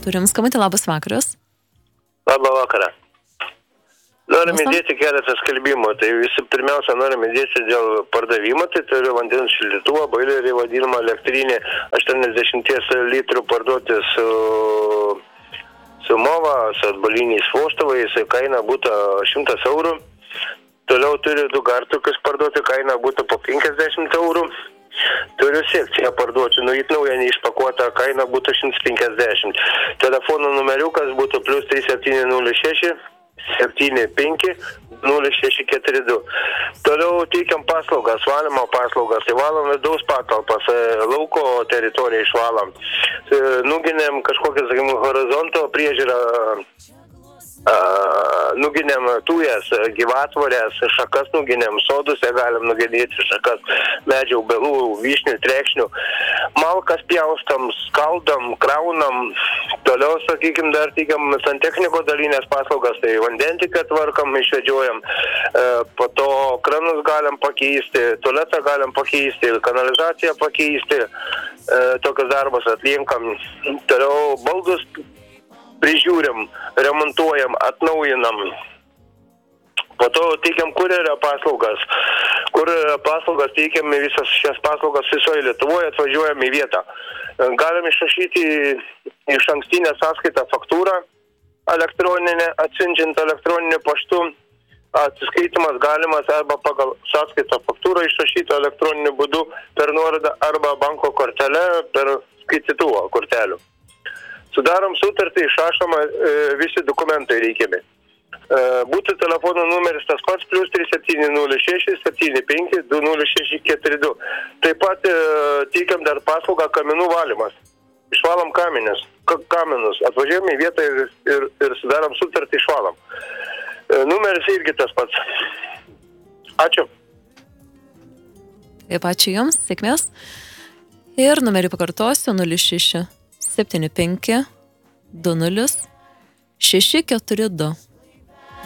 Turim skambutį, labas vakaras. Labą vakarą. Norim įdėti keletą skelbimų. Tai visi pirmiausia norim įdėti dėl pardavimo, tai turiu vandens šildytuvą, boilerį vadinamą elektrinį 80 litrų parduoti su mova, su atbaliniais vožtuvais, kaina būtų 100 eurų. Toliau turiu 2 gartukus parduoti, kaina būtų po 50 eurų. Turiu sekciją parduoti, naują neišpakuotą, kaina būtų 150. Telefono numeriukas būtų +3 706 75 0642. Toliau teikiam paslaugas, valymo paslaugas, įvalom vidaus patalpas, lauko teritoriją išvalom. Nuginėm kažkokią, sakykime, horizonto priežiūrą, nuginėm tujas, gyvatvorės, šakas nuginėm, soduse galim nuginėti šakas, medžių, belų, vyšnių, trekšnių, malkas pjaustam, skaldam, kraunam, toliau, sakykime, dar teikiam santechniko dalinės paslaugas, tai vandentiką tvarkam, išvedžiojam, po to kranus galim pakeisti, tualetą galim pakeisti, kanalizaciją pakeisti, tokius darbus atliekam, toliau baldus prižiūrim, remontuojam, atnaujinam. Po to teikiam kurjerio paslaugas. Kurjerio paslaugas teikiam visas šias paslaugas visoje Lietuvoje, atvažiuojam į vietą. Galim išrašyti iš ankstinę sąskaitą faktūrą elektroninę, atsiunčiant elektroniniu paštu. Atsiskaitimas galimas arba pagal sąskaitą faktūrą išrašyti elektroniniu būdu per nuorodą arba banko kortelę per skaitytuvo kortelių. Sudarom sutartį, išrašoma visi dokumentai reikiami. Būtų telefono numeris tas pats +3 706 75 0642. Taip pat teikiam dar paslaugą kaminų valymas. Išvalom kaminus. Atvažiuojam į vietą ir sudarom sutartį, išvalom. Numeris irgi tas pats. Ačiū. Taip, ačiū Jums, sėkmės. Ir numerį pakartosiu 06 75 20 642.